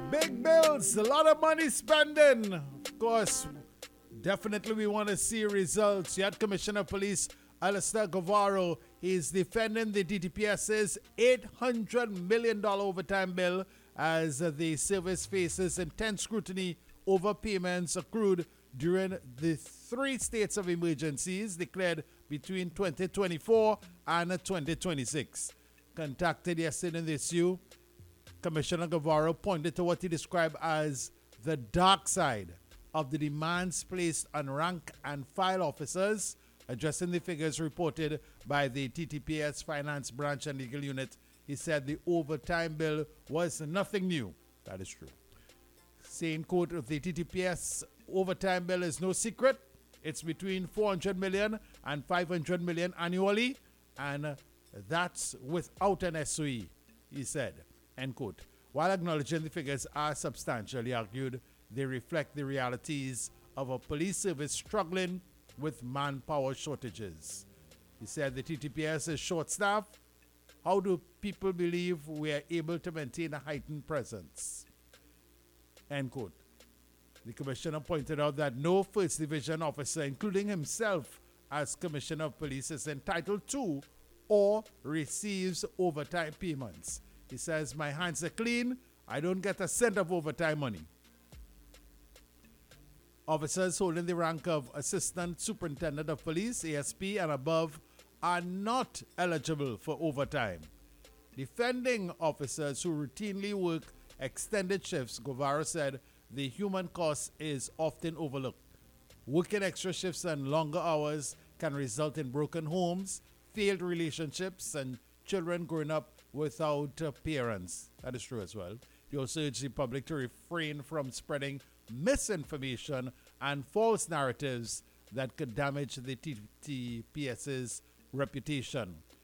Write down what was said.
Big bills, a lot of money spending. Of course, definitely we want to see results. Yet Commissioner of Police Alistair Guevara is defending the DTPS's $800 million overtime bill as the service faces intense scrutiny over payments accrued during the 3 states of emergencies declared between 2024 and 2026. Contacted yesterday in the issue, Commissioner Guevara pointed to what he described as the dark side of the demands placed on rank and file officers, addressing the figures reported by the TTPS Finance Branch and Legal Unit. He said the overtime bill was nothing new. That is true. Saying, quote, the TTPS overtime bill is no secret. It's between 400 million and 500 million annually, and that's without an SOE, he said, end quote. While acknowledging the figures are substantial, he argued they reflect the realities of a police service struggling with manpower shortages. He said the TTPS is short-staffed. How do people believe we are able to maintain a heightened presence? End quote. The commissioner pointed out that no First Division officer, including himself as Commissioner of Police, is entitled to or receives overtime payments. He says, my hands are clean. I don't get a cent of overtime money. Officers holding the rank of Assistant Superintendent of Police, ASP, and above are not eligible for overtime. Defending officers who routinely work extended shifts, Guevara said the human cost is often overlooked. Working extra shifts and longer hours can result in broken homes, failed relationships, and children growing up without parents. That is true as well. He also urged the public to refrain from spreading misinformation and false narratives that could damage the TTPS's reputation.